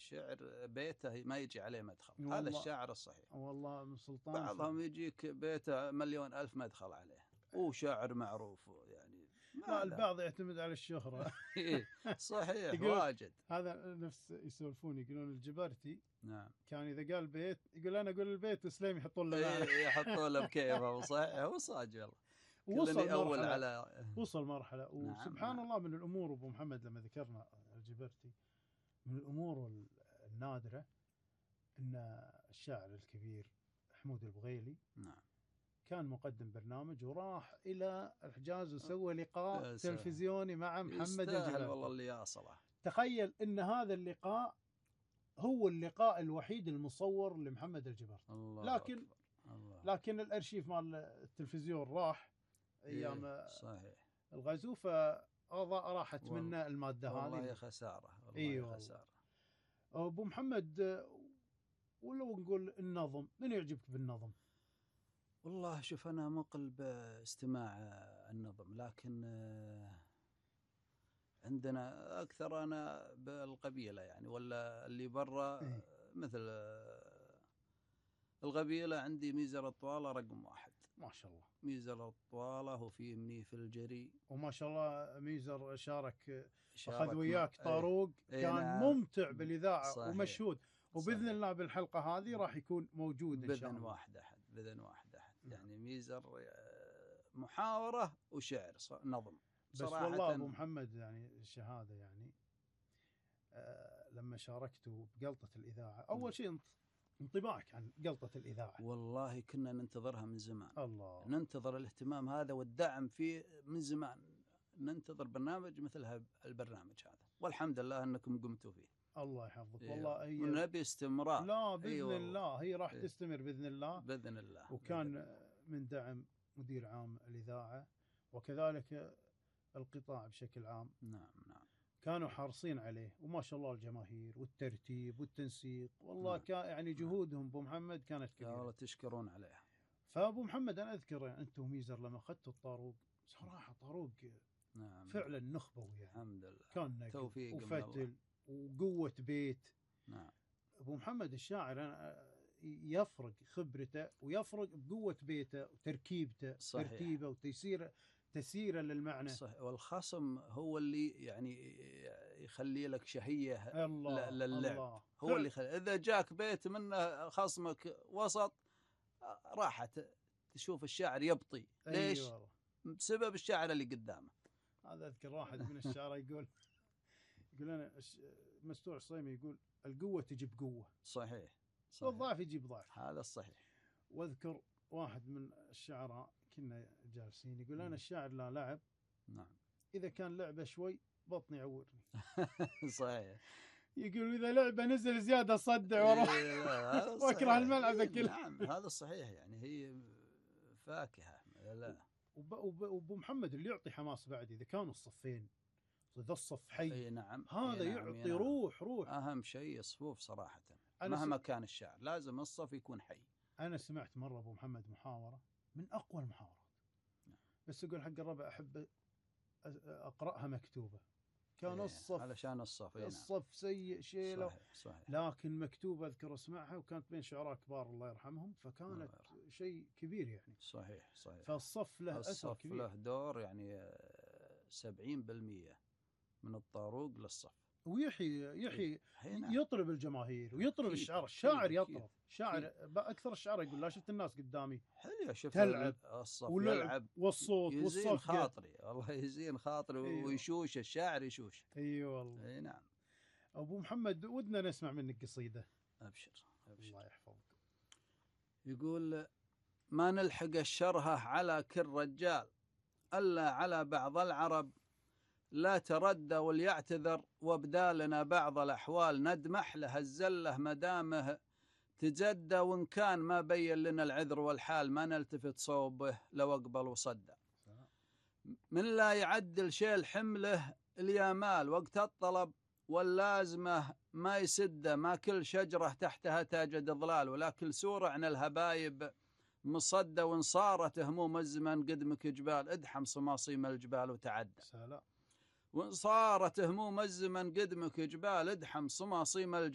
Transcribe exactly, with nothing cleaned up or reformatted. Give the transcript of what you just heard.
الشعر بيته ما يجي عليه مدخل، هذا الشاعر الصحيح. والله من سلطان بعضهم يجيك بيته مليون ألف مدخل عليه وشاعر معروف يعني. لا البعض يعتمد على الشهرة. صحيح واجد. هذا نفس يسولفون يقولون الجبرتي نعم كان إذا قال بيت يقول أنا أقول البيت وسليم يحطون له معنى. يحطون له بكيفه. صحيح هو صاج والله. وصل أول مرحلة على وصل مرحلة وسبحان نعم. الله من الأمور أبو محمد لما ذكرنا الجبرتي من الأمور النادرة أن الشاعر الكبير حمود البغيلي نعم كان مقدم برنامج وراح إلى الحجاز وسوى لقاء تلفزيوني مع محمد الجبرتي. والله اللي يصله. تخيل أن هذا اللقاء هو اللقاء الوحيد المصور لمحمد الجبرتي. لكن الله. لكن الأرشيف مال التلفزيون راح أيام إيه صحيح الغزو فراحت منا المادة هذه. والله خسارة. والله أيوة خسارة. أبو محمد ولو نقول النظم، من يعجبك بالنظم؟ والله شوف أنا مقل باستماع النظم، لكن عندنا أكثر أنا بالقبيلة يعني، ولا اللي برا إيه؟ مثل القبيلة عندي ميزر الطوالة رقم واحد ما شاء الله. ميزر الطوالة وفي منيف الجري، وما شاء الله ميزر شارك أخذ وياك طاروق. ايه كان نعم ممتع بالإذاعة صحيح ومشهود، وبإذن صحيح. الله بالحلقة هذه راح يكون موجود إن شاء الله. بإذن واحد أحد بإذن واحد أحد يعني ميزر محاورة وشعر نظم بس والله أبو محمد يعني الشهادة يعني آه لما شاركتوا بقلطة الإذاعة أول شيء انطباعك عن قلطة الإذاعة؟ والله كنا ننتظرها من زمان. الله. ننتظر الاهتمام هذا والدعم فيه من زمان، ننتظر برنامج مثل البرنامج هذا، والحمد لله أنكم قمتوا فيه. الله يحفظك. إيه والله هي ونبي استمرار. لا بإذن أيوة الله هي راح إيه تستمر بإذن الله. بإذن الله. وكان بإذن الله. من دعم مدير عام الإذاعة وكذلك القطاع بشكل عام. نعم نعم كانوا حريصين عليه، وما شاء الله الجماهير والترتيب والتنسيق والله نعم. كان يعني جهودهم ابو محمد كانت كبيره. والله تشكرون عليها. فابو محمد انا اذكر يعني انتم وميزر لما اخذتوا الطاروق صراحه طاروق نعم فعلا نخبوي يعني. الحمد لله كان توفيق وفتل وقوه بيت. نعم ابو محمد الشاعر أنا يفرق خبرته ويفرق بقوه بيته وتركيبته صحيح. ترتيبه وتيسيره تسيره للمعنى. صحيح. والخصم هو اللي يعني يخلي لك شهية الله للعب. الله. هو اللي يخلي. إذا جاك بيت منه خصمك وسط راحت تشوف الشاعر يبطي. ليش؟ أيوة. بسبب الشاعر اللي قدامه. هذا أذكر واحد من الشعراء يقول يقول أنا مستوع الصيمي يقول القوة تجيب قوة. صحيح. صحيح. والضعف يجيب ضعف. هذا الصحيح. واذكر واحد من الشعراء كنا جالسين يقول أنا الشاعر لا لعب. نعم. إذا كان لعبة شوي بطني يعورني. صحيح. يقول إذا لعبة نزل زيادة صدع وراح واكره الملعب كله. نعم هذا الصحيح يعني هي فاكهة. لا وابو محمد اللي يعطي حماس بعد إذا كانوا الصفين إذا الصف حي. أي نعم. هذا أي يعطي نعم. روح روح. أهم شيء الصفوف صراحة مهما س... كان الشعر لازم الصف يكون حي. أنا سمعت مرة أبو محمد محاورة من أقوى المحاورات. نعم. بس أقول حق الربع أحب أقرأها مكتوبة. كان إيه الصف علشان الصف. الصف سيء شيله. صحيح. صحيح. لكن مكتوبة أذكر أسمعها وكانت بين شعراء كبار الله يرحمهم فكانت شيء كبير يعني. صحيح. صحيح. فالصف له أثر كبير. الصف له دور يعني سبعين بالمئة من الطاروق للصف. ويحيي يحيي نعم. يطرب الجماهير ويطرب الشعر. الشاعر يطرب شاعر أكثر الشعر يقول لا شفت الناس قدامي حلو شفت تلعب الصف يلعب والصوت يزين خاطري والله يزين خاطري. أيوة. ويشوش الشاعر يشوش. اي أيوة والله. اي نعم. ابو محمد ودنا نسمع منك قصيدة. ابشر ابشر. الله يحفظك. يقول ما نلحق الشرهة على كل رجال الا على بعض العرب لا تردى وليعتذر وبدالنا بعض الأحوال ندمح له الزلة مدامه تجدى وإن كان ما بين لنا العذر والحال ما نلتفت صوبه لو أقبل وصدى من لا يعدل شيل حمله اليامال وقت الطلب واللازمة ما يسد ما كل شجرة تحتها تجد ظلال ولا كل سورة عن الهبايب مصدى وإن صارت هموم الزمن قدمك جبال ادحم صماصيم الجبال وتعدى سلام. وإن صارت هموم الزمن قدمك جبال ادحم صماصيم الجبال